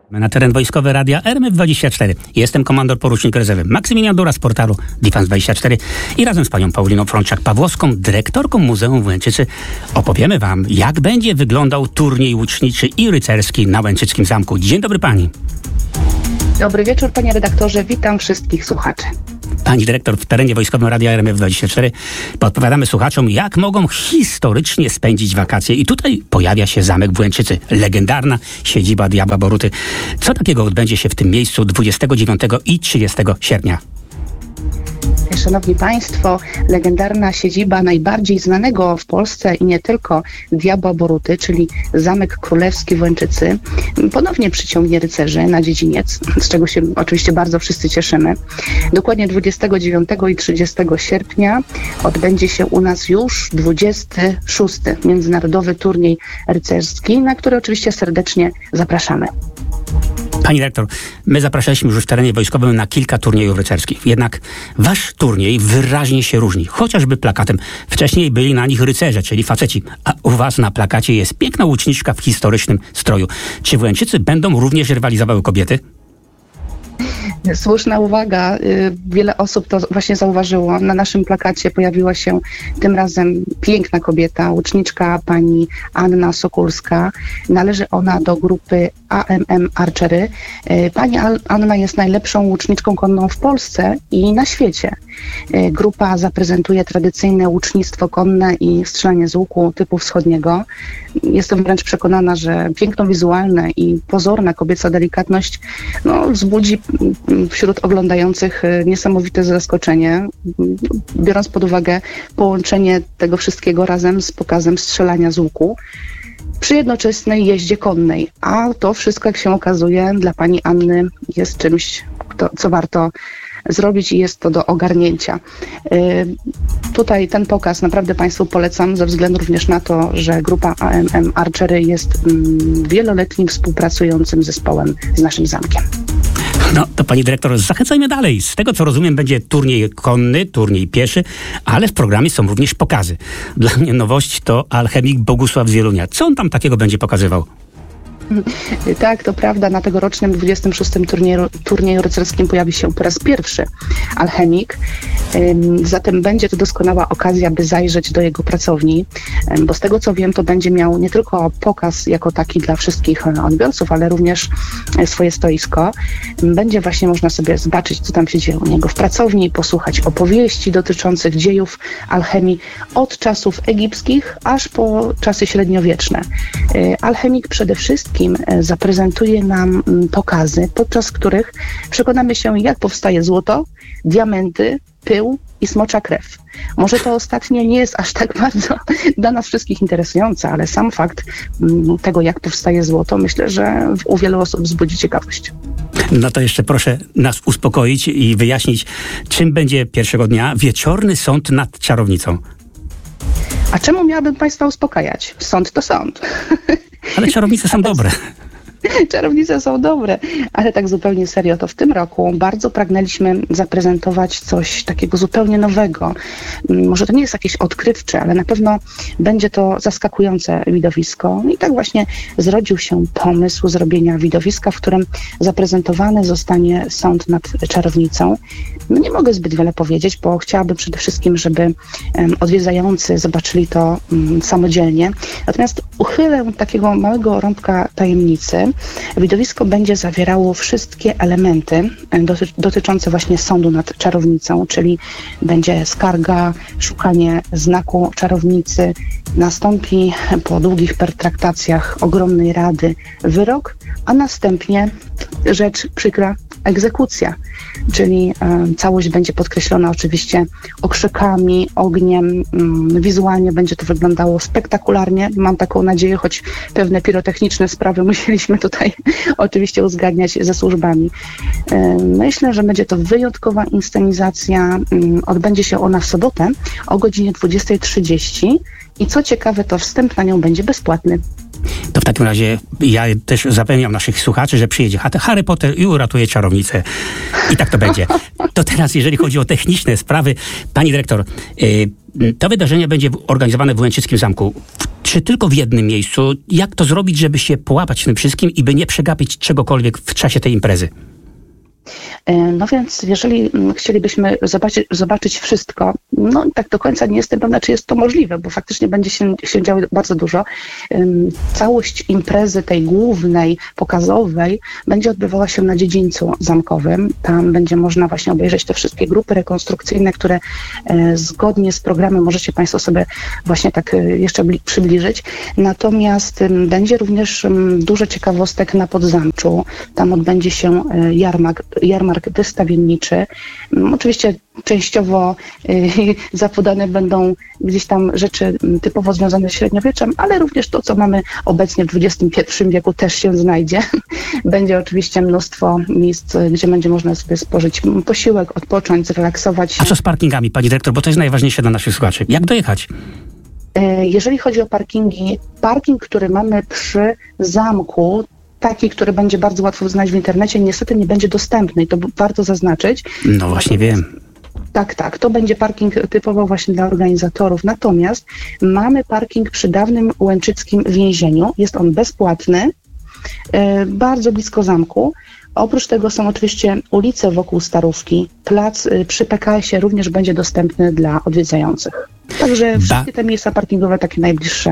Na teren wojskowy Radia RMF24. Jestem komandor porucznik rezerwy Maksymilian Dura z portalu Defense24 i razem z panią Pauliną Frączak-Pawłowską, dyrektorką Muzeum w Łęczycy, opowiemy wam, jak będzie wyglądał turniej łuczniczy i rycerski na Łęczyckim Zamku. Dzień dobry pani. Dobry wieczór, panie redaktorze. Witam wszystkich słuchaczy. Pani dyrektor, w terenie wojskowym Radia RMF24 podpowiadamy słuchaczom, jak mogą historycznie spędzić wakacje. I tutaj pojawia się zamek w Łęczycy, legendarna siedziba Diabła Boruty. Co takiego odbędzie się w tym miejscu 29 i 30 sierpnia? Szanowni Państwo, legendarna siedziba najbardziej znanego w Polsce i nie tylko Diabła Boruty, czyli Zamek Królewski w Łęczycy, ponownie przyciągnie rycerzy na dziedziniec, z czego się oczywiście bardzo wszyscy cieszymy. Dokładnie 29 i 30 sierpnia odbędzie się u nas już 26. Międzynarodowy Turniej Rycerski, na który oczywiście serdecznie zapraszamy. Pani dyrektor, my zapraszaliśmy już w terenie wojskowym na kilka turniejów rycerskich. Jednak wasz turniej wyraźnie się różni. Chociażby plakatem. Wcześniej byli na nich rycerze, czyli faceci. A u was na plakacie jest piękna łuczniczka w historycznym stroju. Czy w Łęczycy będą również rywalizowały kobiety? Słuszna uwaga. Wiele osób to właśnie zauważyło. Na naszym plakacie pojawiła się tym razem piękna kobieta, łuczniczka pani Anna Sokulska. Należy ona do grupy AMM Archery. Pani Anna jest najlepszą łuczniczką konną w Polsce i na świecie. Grupa zaprezentuje tradycyjne łucznictwo konne i strzelanie z łuku typu wschodniego. Jestem wręcz przekonana, że piękno wizualne i pozorna kobieca delikatność wzbudzi wśród oglądających niesamowite zaskoczenie, biorąc pod uwagę połączenie tego wszystkiego razem z pokazem strzelania z łuku przy jednoczesnej jeździe konnej. A to wszystko, jak się okazuje, dla pani Anny jest czymś, co warto zrobić i jest to do ogarnięcia. Tutaj ten pokaz naprawdę Państwu polecam ze względu również na to, że grupa AMM Archery jest wieloletnim współpracującym zespołem z naszym zamkiem. No to pani dyrektor, zachęcajmy dalej. Z tego co rozumiem, będzie turniej konny, turniej pieszy, ale w programie są również pokazy. Dla mnie nowość to alchemik Bogusław z Wielunia. Co on tam takiego będzie pokazywał? Tak, to prawda. Na tegorocznym 26. turnieju rycerskim pojawi się po raz pierwszy alchemik. Zatem będzie to doskonała okazja, by zajrzeć do jego pracowni, bo z tego co wiem, to będzie miał nie tylko pokaz jako taki dla wszystkich odbiorców, ale również swoje stoisko. Będzie właśnie można sobie zobaczyć, co tam się dzieje u niego w pracowni, posłuchać opowieści dotyczących dziejów alchemii od czasów egipskich aż po czasy średniowieczne. Alchemik przede wszystkim zaprezentuje nam pokazy, podczas których przekonamy się, jak powstaje złoto, diamenty, pył i smocza krew. Może to ostatnie nie jest aż tak bardzo dla nas wszystkich interesujące, ale sam fakt tego, jak powstaje złoto, myślę, że u wielu osób wzbudzi ciekawość. No to jeszcze proszę nas uspokoić i wyjaśnić, czym będzie pierwszego dnia wieczorny sąd nad czarownicą. A czemu miałabym Państwa uspokajać? Sąd to sąd. Ale czarownice są dobre. Czarownice są dobre, ale tak zupełnie serio, to w tym roku bardzo pragnęliśmy zaprezentować coś takiego zupełnie nowego. Może to nie jest jakieś odkrywcze, ale na pewno będzie to zaskakujące widowisko. I tak właśnie zrodził się pomysł zrobienia widowiska, w którym zaprezentowany zostanie sąd nad czarownicą. Nie mogę zbyt wiele powiedzieć, bo chciałabym przede wszystkim, żeby odwiedzający zobaczyli to samodzielnie. Natomiast uchylę takiego małego rąbka tajemnicy. Widowisko będzie zawierało wszystkie elementy dotyczące właśnie sądu nad czarownicą, czyli będzie skarga, szukanie znaku czarownicy, nastąpi po długich pertraktacjach ogromnej rady wyrok, a następnie rzecz przykra, egzekucja, czyli całość będzie podkreślona oczywiście okrzykami, ogniem, wizualnie będzie to wyglądało spektakularnie, mam taką nadzieję, choć pewne pirotechniczne sprawy musieliśmy tutaj oczywiście uzgadniać ze służbami. Myślę, że będzie to wyjątkowa inscenizacja, odbędzie się ona w sobotę o godzinie 20:30 i co ciekawe, to wstęp na nią będzie bezpłatny. To w takim razie ja też zapewniam naszych słuchaczy, że przyjedzie Harry Potter i uratuje czarownicę. I tak to będzie. To teraz, jeżeli chodzi o techniczne sprawy, pani dyrektor, To wydarzenie będzie organizowane w Łęczyckim Zamku. Czy tylko w jednym miejscu? Jak to zrobić, żeby się połapać w tym wszystkim i by nie przegapić czegokolwiek w czasie tej imprezy? No więc jeżeli chcielibyśmy zobaczyć wszystko, no tak do końca nie jestem pewna, czy jest to możliwe, bo faktycznie będzie się działo bardzo dużo. Całość imprezy tej głównej, pokazowej będzie odbywała się na dziedzińcu zamkowym. Tam będzie można właśnie obejrzeć te wszystkie grupy rekonstrukcyjne, które zgodnie z programem możecie Państwo sobie właśnie tak jeszcze przybliżyć. Natomiast będzie również dużo ciekawostek na Podzamczu. Tam odbędzie się jarmark wystawienniczy. Oczywiście częściowo zapodane będą gdzieś tam rzeczy typowo związane z średniowieczem, ale również to, co mamy obecnie w XXI wieku, też się znajdzie. Będzie oczywiście mnóstwo miejsc, gdzie będzie można sobie spożyć posiłek, odpocząć, zrelaksować się. A co z parkingami, pani dyrektor? Bo to jest najważniejsze dla naszych słuchaczy. Jak dojechać? Jeżeli chodzi o parkingi, parking, który mamy przy zamku, taki, który będzie bardzo łatwo znaleźć w internecie, niestety nie będzie dostępny i to warto zaznaczyć. No właśnie wiem. Tak, to będzie parking typowo właśnie dla organizatorów. Natomiast mamy parking przy dawnym łęczyckim więzieniu. Jest on bezpłatny, bardzo blisko zamku. Oprócz tego są oczywiście ulice wokół Starówki. Plac przy PKS-ie również będzie dostępny dla odwiedzających. Także wszystkie te miejsca parkingowe, takie najbliższe.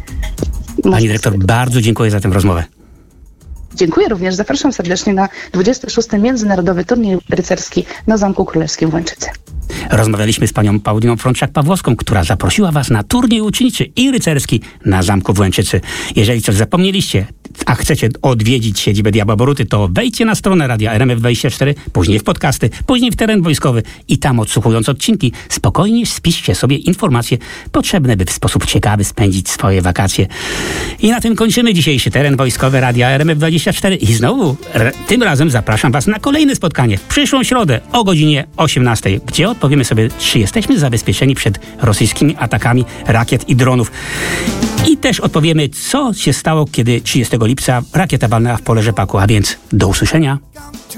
Pani dyrektor, bardzo dziękuję za tę rozmowę. Dziękuję również. Zapraszam serdecznie na 26. Międzynarodowy Turniej Rycerski na Zamku Królewskim w Łęczycy. Rozmawialiśmy z panią Pauliną Frączak-Pawłowską, która zaprosiła was na turniej uczniczy i rycerski na Zamku w Łęczycy. Jeżeli coś zapomnieliście, a chcecie odwiedzić siedzibę Diabła Boruty, to wejdźcie na stronę Radia RMF24, później w podcasty, później w teren wojskowy i tam, odsłuchując odcinki, spokojnie spiszcie sobie informacje potrzebne, by w sposób ciekawy spędzić swoje wakacje. I na tym kończymy dzisiejszy teren wojskowy Radia RMF24 i znowu tym razem zapraszam was na kolejne spotkanie w przyszłą środę o godzinie 18, gdzie odpowiemy sobie, czy jesteśmy zabezpieczeni przed rosyjskimi atakami rakiet i dronów. I też odpowiemy, co się stało, kiedy 30 lipca rakieta walnęła w pole rzepaku, a więc do usłyszenia.